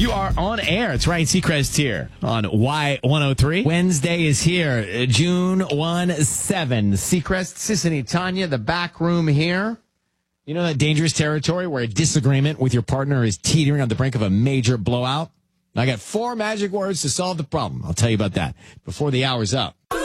You are on air. It's Ryan Seacrest here on Y103. Wednesday is here, June 1-7. Seacrest, Sissany, Tanya, the back room here. You know that dangerous territory where a disagreement with your partner is teetering on the brink of a major blowout? I got 4 magic words to solve the problem. I'll tell you about that before the hour's up.